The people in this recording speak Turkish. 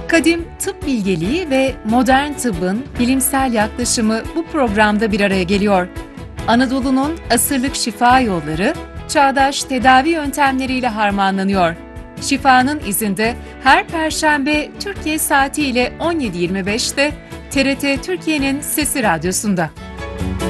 Kadim tıp bilgeliği ve modern tıbbın bilimsel yaklaşımı bu programda bir araya geliyor. Anadolu'nun asırlık şifa yolları, çağdaş tedavi yöntemleriyle harmanlanıyor. Şifanın izinde her Perşembe Türkiye saatiyle 17.25'te TRT Türkiye'nin Sesi Radyosu'nda.